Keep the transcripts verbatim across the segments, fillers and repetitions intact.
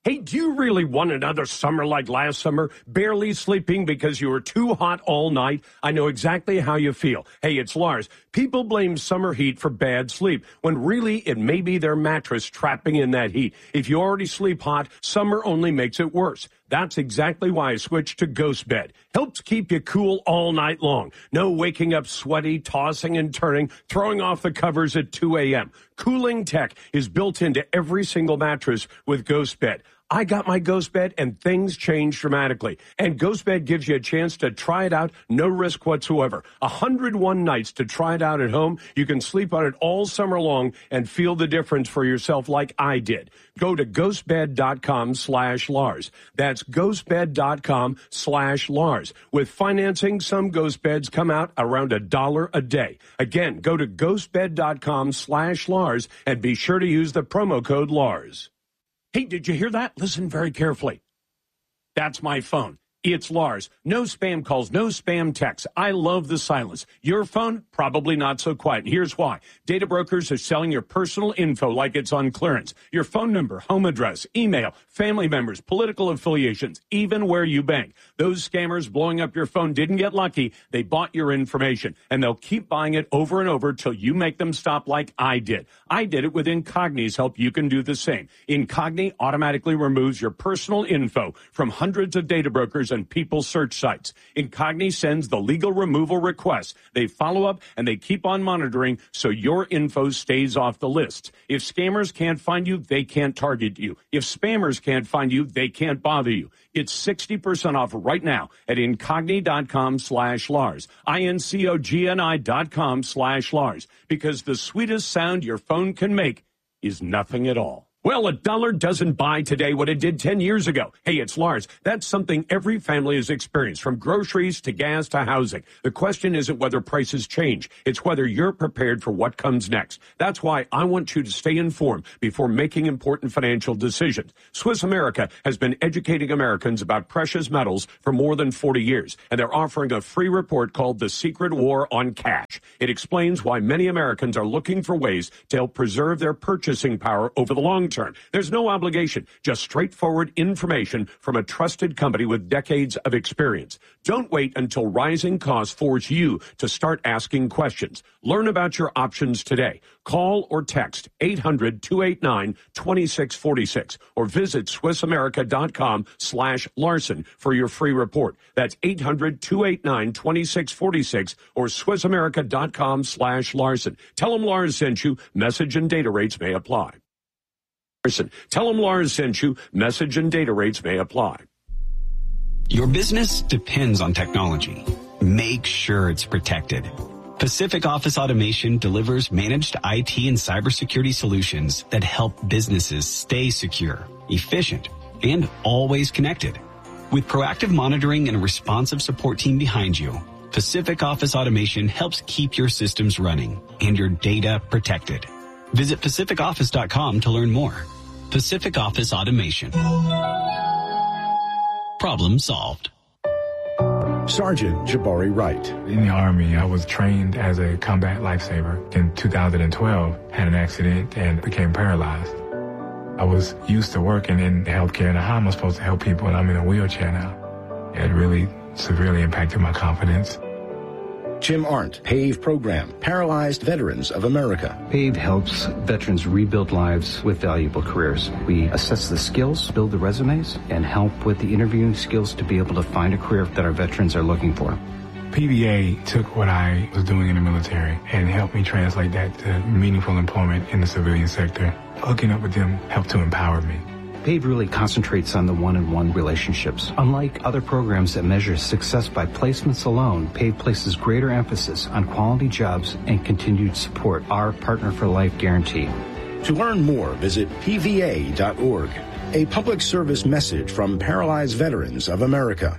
Hey, do you really want another summer like last summer? Barely sleeping because you were too hot all night? I know exactly how you feel. Hey, it's Lars. People blame summer heat for bad sleep, when really it may be their mattress trapping in that heat. If you already sleep hot, summer only makes it worse. That's exactly why I switched to Ghost Bed. Helps keep you cool all night long. No waking up sweaty, tossing and turning, throwing off the covers at two a.m. Cooling tech is built into every single mattress with Ghost Bed. I got my Ghost Bed, and things changed dramatically. And Ghost Bed gives you a chance to try it out, no risk whatsoever. one hundred one nights to try it out at home. You can sleep on it all summer long and feel the difference for yourself like I did. Go to ghostbed.com slash Lars. That's ghostbed.com slash Lars. With financing, some Ghost Beds come out around a dollar a day. Again, go to ghostbed.com slash Lars and be sure to use the promo code Lars. Hey, did you hear that? Listen very carefully. That's my phone. It's Lars. No spam calls, no spam texts. I love the silence. Your phone, probably not so quiet. Here's why. Data brokers are selling your personal info like it's on clearance. Your phone number, home address, email, family members, political affiliations, even where you bank. Those scammers blowing up your phone didn't get lucky. They bought your information, and they'll keep buying it over and over till you make them stop like I did. I did it with Incogni's help. You can do the same. Incogni automatically removes your personal info from hundreds of data brokers and people search sites. Incogni sends the legal removal requests. They follow up and they keep on monitoring so your info stays off the list. If scammers can't find you, they can't target you. If spammers can't find you, they can't bother you. It's sixty percent off right now at incogni.com slash Lars. I-N-C-O-G-N-I dot com slash Lars. Because the sweetest sound your phone can make is nothing at all. Well, a dollar doesn't buy today what it did ten years ago. Hey, it's Lars. That's something every family has experienced, from groceries to gas to housing. The question isn't whether prices change. It's whether you're prepared for what comes next. That's why I want you to stay informed before making important financial decisions. Swiss America has been educating Americans about precious metals for more than forty years, and they're offering a free report called The Secret War on Cash. It explains why many Americans are looking for ways to help preserve their purchasing power over the long term. There's no obligation, just straightforward information from a trusted company with decades of experience. Don't wait until rising costs force you to start asking questions. Learn about your options today. Call or text eight hundred, two eight nine, two six four six or visit SwissAmerica.com slash Larson for your free report. That's eight hundred, two eight nine, two six four six or SwissAmerica.com slash Larson. Tell them Lars sent you. Message and data rates may apply. Tell them Lars sent you. Message and data rates may apply. Your business depends on technology. Make sure it's protected. Pacific Office Automation delivers managed I T and cybersecurity solutions that help businesses stay secure, efficient, and always connected. With proactive monitoring and a responsive support team behind you, Pacific Office Automation helps keep your systems running and your data protected. Visit pacific office dot com to learn more. Pacific Office Automation. Problem solved. Sergeant Jabari Wright. In the Army, I was trained as a combat lifesaver. In two thousand twelve, had an accident and became paralyzed. I was used to working in healthcare, and how am I supposed to help people when I'm in a wheelchair now? It really severely impacted my confidence. Jim Arndt, PAVE program, Paralyzed Veterans of America. PAVE helps veterans rebuild lives with valuable careers. We assess the skills, build the resumes, and help with the interviewing skills to be able to find a career that our veterans are looking for. P V A took what I was doing in the military and helped me translate that to meaningful employment in the civilian sector. Hooking up with them helped to empower me. PAVE really concentrates on the one-on-one relationships. Unlike other programs that measure success by placements alone, PAVE places greater emphasis on quality jobs and continued support, our Partner for Life guarantee. To learn more, visit P V A dot org. A public service message from Paralyzed Veterans of America.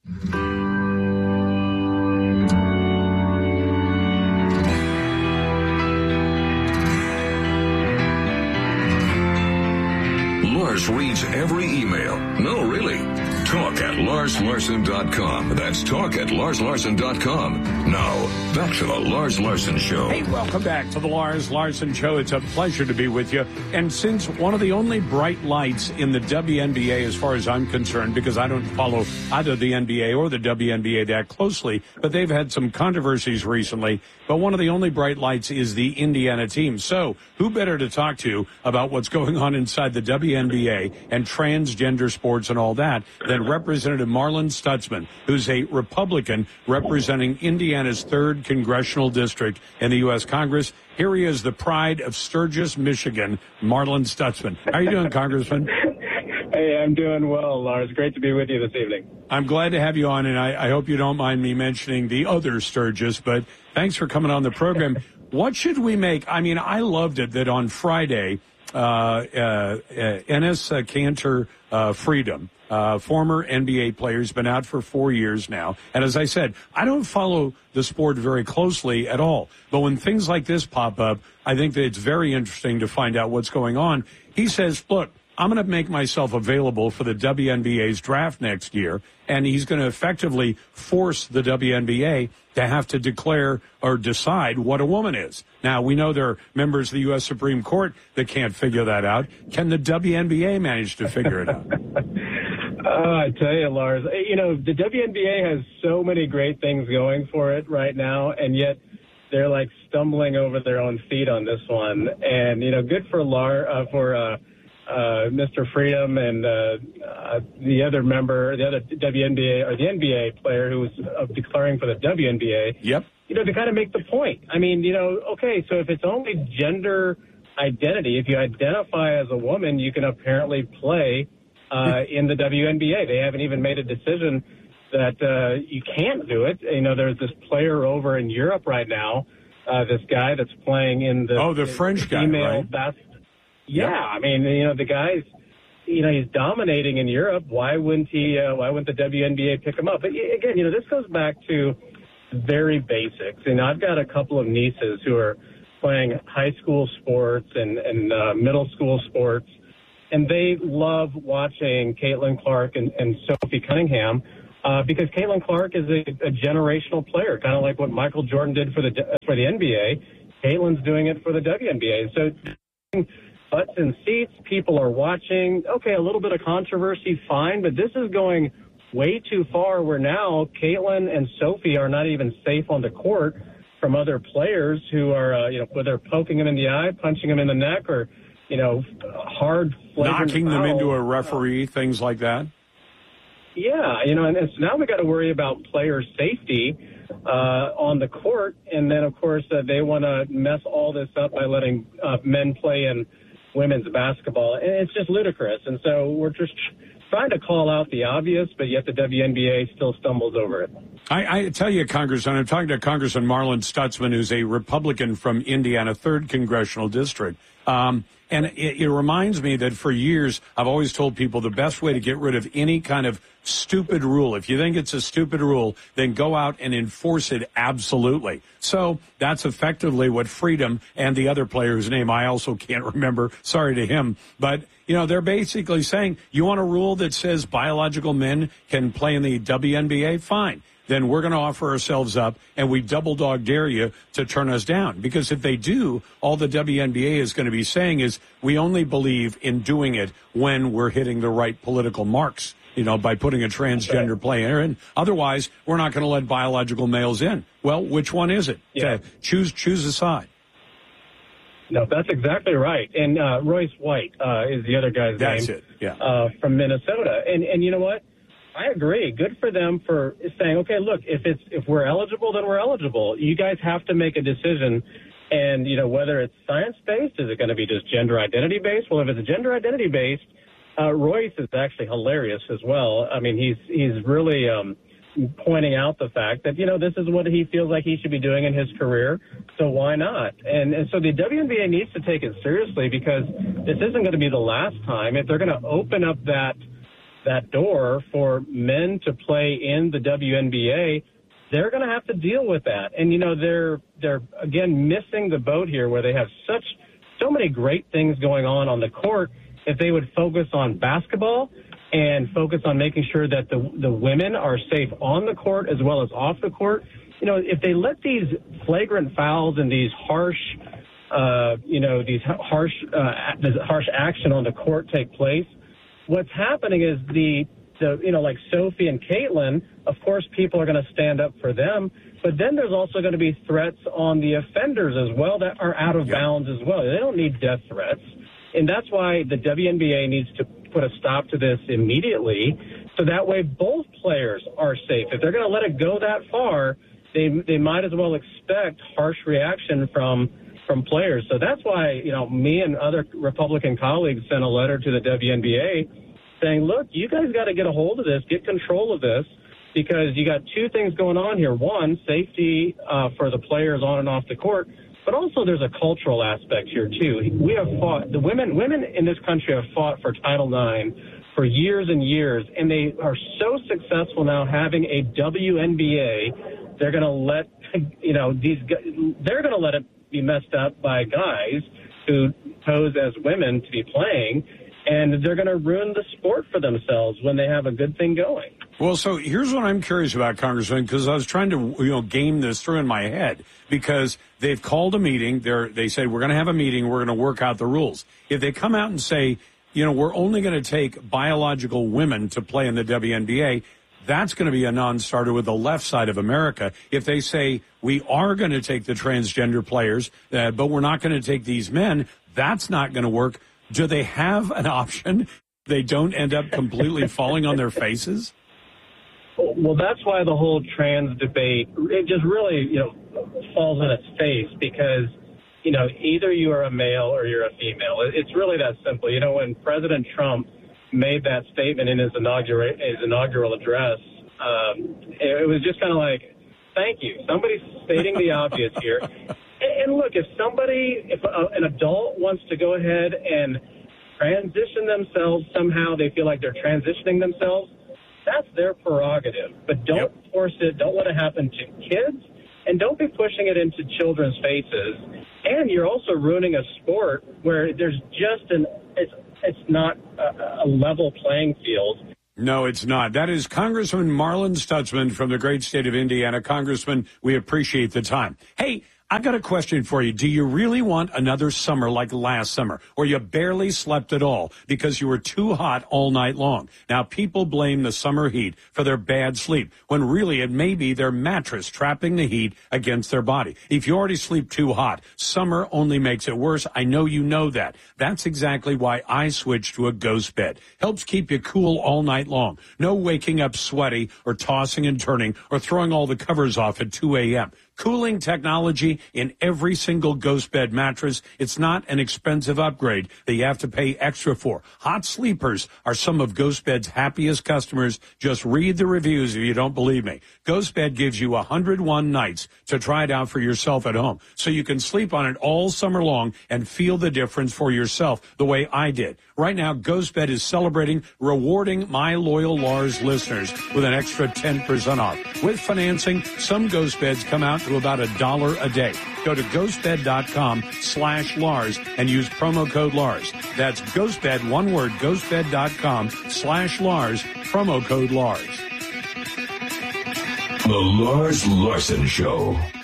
Lars reads every email. No, really. Talk at Lars Larson dot com. That's talk at Lars Larson dot com. Now, back to the Lars Larson Show. Hey, welcome back to the Lars Larson Show. It's a pleasure to be with you. And since one of the only bright lights in the W N B A, as far as I'm concerned, because I don't follow either the N B A or the W N B A that closely, but they've had some controversies recently. But one of the only bright lights is the Indiana team. So who better to talk to about what's going on inside the W N B A and transgender sports and all that than Representative Marlin Stutzman, who's a Republican representing Indiana's third congressional district in the U S Congress. Here he is, the pride of Sturgis, Michigan, Marlin Stutzman. How are you doing, Congressman? Hey, I'm doing well, Lars. Great to be with you this evening. I'm glad to have you on, and I, I hope you don't mind me mentioning the other Sturgis, but thanks for coming on the program. What should we make? I mean, I loved it that on Friday, uh, uh, uh, Enes uh, Kanter uh, Freedom, Uh, former N B A player, has been out for four years now. And as I said, I don't follow the sport very closely at all. But when things like this pop up, I think that it's very interesting to find out what's going on. He says, look, I'm going to make myself available for the W N B A's draft next year. And he's going to effectively force the W N B A to have to declare or decide what a woman is. Now, we know there are members of the U S Supreme Court that can't figure that out. Can the W N B A manage to figure it out? Uh, I tell you, Lars, you know, the W N B A has so many great things going for it right now, and yet they're like stumbling over their own feet on this one. And, you know, good for Lar, uh, for uh, uh, Mister Freedom and uh, uh, the other member, the other W N B A or the N B A player who was uh, declaring for the W N B A. Yep. You know, to kind of make the point. I mean, you know, okay, so if it's only gender identity, if you identify as a woman, you can apparently play Uh, in the W N B A. They haven't even made a decision that uh, you can't do it. You know, there's this player over in Europe right now, uh, this guy that's playing in the oh the French guy, female right? bas- yeah, yep. I mean, you know, the guy's, you know, he's dominating in Europe. Why wouldn't he? Uh, why wouldn't the W N B A pick him up? But again, you know, this goes back to very basics. You know, I've got a couple of nieces who are playing high school sports and, and uh, middle school sports. And they love watching Caitlin Clark and, and Sophie Cunningham uh, because Caitlin Clark is a, a generational player, kind of like what Michael Jordan did for the for the N B A. Caitlin's doing it for the W N B A. So butts in seats, people are watching. Okay, a little bit of controversy, fine, but this is going way too far where now Caitlin and Sophie are not even safe on the court from other players who are, uh, you know, whether poking them in the eye, punching them in the neck, or you know, hard knocking them foul. into a referee, things like that. Yeah, you know, and, and so now we got to worry about player safety uh, on the court, and then of course uh, they want to mess all this up by letting uh, men play in women's basketball, and it's just ludicrous. And so we're just trying to call out the obvious, but yet the W N B A still stumbles over it. I, I tell you, Congressman, I'm talking to Congressman Marlin Stutzman, who's a Republican from Indiana, third congressional district. Um, and it, it reminds me that for years, I've always told people the best way to get rid of any kind of stupid rule, if you think it's a stupid rule, then go out and enforce it absolutely. So that's effectively what Freedom and the other player whose name I also can't remember, sorry to him, but, you know, they're basically saying, you want a rule that says biological men can play in the W N B A? Fine. Then we're going to offer ourselves up, and we double dog dare you to turn us down. Because if they do, all the W N B A is going to be saying is we only believe in doing it when we're hitting the right political marks, you know, by putting a transgender player in. Otherwise, we're not going to let biological males in. Well, which one is it? Yeah. To choose, choose a side. No, that's exactly right. And uh, Royce White uh, is the other guy's that's name. That's it, yeah. Uh, from Minnesota. And, and you know what? I agree. Good for them for saying, okay, look, if it's if we're eligible, then we're eligible. You guys have to make a decision. And, you know, whether it's science-based, is it going to be just gender identity-based? Well, if it's gender identity-based, uh, Royce is actually hilarious as well. I mean, he's he's really um, pointing out the fact that, you know, this is what he feels like he should be doing in his career, so why not? And, and so the W N B A needs to take it seriously because this isn't going to be the last time. If they're going to open up that that door for men to play in the W N B A, they're going to have to deal with that. And, you know, they're, they're again, missing the boat here where they have such, so many great things going on on the court. If they would focus on basketball and focus on making sure that the, the women are safe on the court as well as off the court, you know, if they let these flagrant fouls and these harsh, uh, you know, these harsh, uh, this harsh action on the court take place, what's happening is the, the, you know, like Sophie and Caitlin, of course, people are going to stand up for them. But then there's also going to be threats on the offenders as well that are out of yep. bounds as well. They don't need death threats. And that's why the W N B A needs to put a stop to this immediately, so that way both players are safe. If they're going to let it go that far, they they might as well expect harsh reaction from from players. So that's why, you know, me and other Republican colleagues sent a letter to the W N B A saying, look, you guys got to get a hold of this, get control of this, because you got two things going on here. One, safety uh, for the players on and off the court, but also there's a cultural aspect here too. We have fought, the women women in this country have fought for Title nine for years and years, and they are so successful now having a W N B A. They're going to let, you know, these, they're going to let it be messed up by guys who pose as women to be playing, and they're going to ruin the sport for themselves when they have a good thing going. Well, so here's what I'm curious about, Congressman, because I was trying to, you know, game this through in my head, because they've called a meeting. They're, they said, we're going to have a meeting. We're going to work out the rules. If they come out and say, you know, we're only going to take biological women to play in the W N B A, that's going to be a non-starter with the left side of America. If they say we are going to take the transgender players, uh, but we're not going to take these men, that's not going to work. Do they have an option? They don't end up completely falling on their faces? Well, that's why the whole trans debate, it just really, you know, falls on its face, because, you know, either you are a male or you're a female. It's really that simple. You know, when President Trump made that statement in his inaugural, his inaugural address, um, it was just kind of like, thank you. Somebody's stating the obvious here. And look, if somebody, if a, an adult wants to go ahead and transition themselves somehow, they feel like they're transitioning themselves, that's their prerogative. But don't yep. force it. Don't let it happen to kids. And don't be pushing it into children's faces. And you're also ruining a sport where there's just an, it's, it's not a, a level playing field. No, it's not. That is Congressman Marlin Stutzman from the great state of Indiana. Congressman, we appreciate the time. Hey, I've got a question for you. Do you really want another summer like last summer, where you barely slept at all because you were too hot all night long? Now, people blame the summer heat for their bad sleep, when really it may be their mattress trapping the heat against their body. If you already sleep too hot, summer only makes it worse. I know you know that. That's exactly why I switched to a Ghost Bed. Helps keep you cool all night long. No waking up sweaty or tossing and turning or throwing all the covers off at two a.m. Cooling technology in every single Ghost Bed mattress. It's not an expensive upgrade that you have to pay extra for. Hot sleepers are some of Ghost Bed's happiest customers. Just read the reviews if you don't believe me. Ghost Bed gives you one hundred one nights to try it out for yourself at home, so you can sleep on it all summer long and feel the difference for yourself the way I did. Right now, Ghost Bed is celebrating rewarding my loyal Lars listeners with an extra ten percent off. With financing, some Ghost Beds come out to about a dollar a day. Go to ghostbed.com slash Lars and use promo code Lars. That's Ghostbed, one word, ghostbed.com slash Lars, promo code Lars. The Lars Larson Show.